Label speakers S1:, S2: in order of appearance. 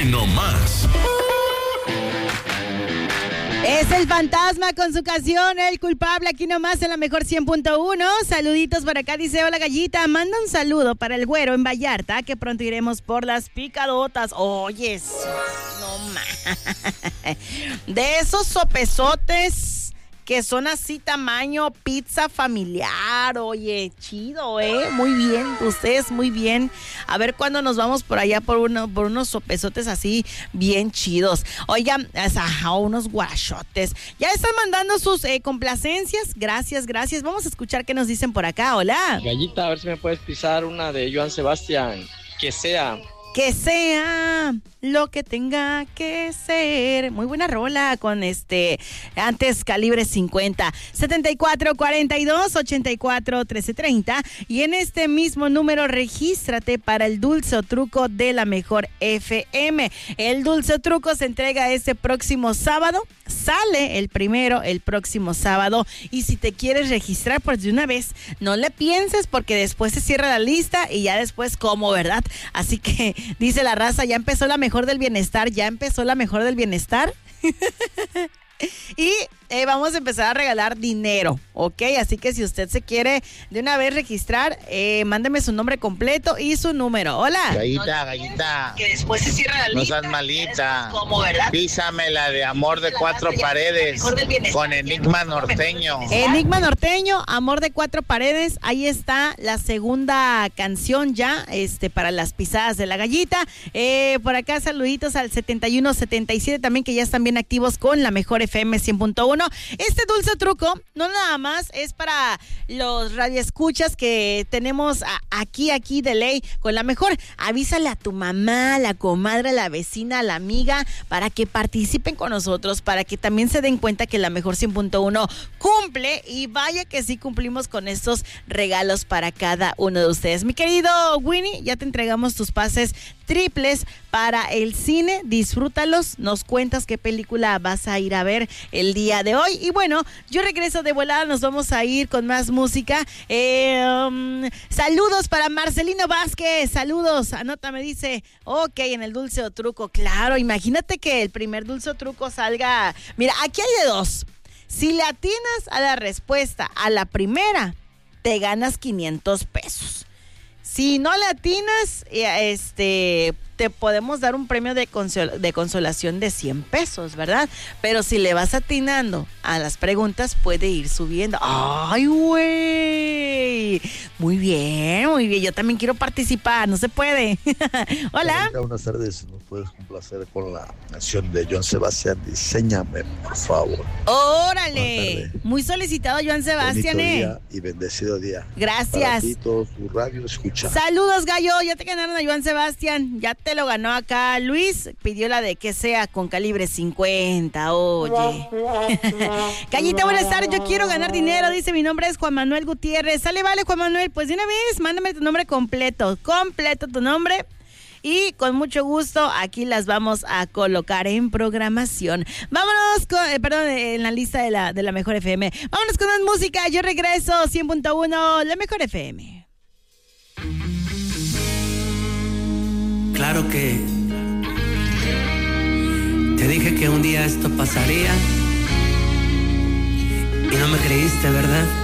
S1: No más.
S2: Es el fantasma con su canción El Culpable, aquí nomás en la mejor 100.1. Saluditos por acá, dice: hola Gallita, manda un saludo para el güero en Vallarta, que pronto iremos por las picadotas. Oyes, no más. De esos sopesotes que son así tamaño pizza familiar. Oye, chido, muy bien, ustedes muy bien. A ver cuándo nos vamos por allá por unos sopesotes así bien chidos. Oigan, unos guachotes. Ya están mandando sus complacencias. Gracias. Vamos a escuchar qué nos dicen por acá. Hola.
S3: Gallita, a ver si me puedes pisar una de Joan Sebastián. Que sea lo que tenga que ser. Muy buena rola con antes Calibre 50, 7442-841330. Y en este mismo número regístrate para el dulce o truco de la mejor FM. El dulce o truco se entrega este próximo sábado. Sale el próximo sábado. Y si te quieres registrar, pues de una vez, no le pienses, porque después se cierra la lista y ya después cómo, ¿verdad? Así que dice la raza, ya empezó la mejor del bienestar. Y vamos a empezar a regalar dinero, ¿ok? Así que si usted se quiere de una vez registrar, mándeme su nombre completo y su número. Hola.
S4: Gallita.
S2: Que después se cierra la lista.
S4: No seas malita.
S2: ¿Cómo, verdad?
S4: Písame la de Amor de Cuatro Paredes con Enigma Norteño.
S2: Enigma Norteño, Amor de Cuatro Paredes. Ahí está la segunda canción ya, para las pisadas de la Gallita. Por acá saluditos al 7177 también, que ya están bien activos con la mejor FM 100.1. Este dulce truco no nada más es para los radioescuchas que tenemos aquí de ley con la mejor. Avísale a tu mamá, la comadre, la vecina, la amiga, para que participen con nosotros, para que también se den cuenta que la mejor 100.1 cumple, y vaya que sí cumplimos con estos regalos para cada uno de ustedes. Mi querido Winnie, ya te entregamos tus pases triples para el cine. Disfrútalos, nos cuentas qué película vas a ir a ver el día de hoy. Y bueno, yo regreso de volada, nos vamos a ir con más música. Saludos para Marcelino Vázquez, saludos. Anota, me dice, ok, en el dulce o truco, claro, imagínate que el primer dulce o truco salga. Mira, aquí hay de dos. Si le atinas a la respuesta a la primera, te ganas 500 pesos. Si no le atinas, te podemos dar un premio de consolación de 100 pesos, ¿verdad? Pero si le vas atinando a las preguntas, puede ir subiendo. ¡Ay, güey! Muy bien. Yo también quiero participar, no se puede. Hola.
S5: Buenas tardes, ¿nos puedes complacer con la canción de Joan Sebastián? Diséñame, por favor.
S2: ¡Órale! Muy solicitado, Joan Sebastián.
S5: Bonito día y bendecido día.
S2: Gracias.
S5: Para ti, todo tu radio escucha.
S2: Saludos, gallo. Ya te ganaron a Joan Sebastián. Ya te lo ganó acá. Luis pidió la de que sea con calibre 50. Oye. Gallita, buenas tardes. Yo quiero ganar dinero. Dice, mi nombre es Juan Manuel Gutiérrez. Sale, vale, Juan Manuel. Pues de una vez, mándame tu nombre completo. Completo tu nombre. Y con mucho gusto aquí las vamos a colocar en programación. Vámonos en la lista de la mejor FM. Vámonos con más música. Yo regreso 100.1, la mejor FM.
S6: Claro que te dije que un día esto pasaría y no me creíste, ¿verdad?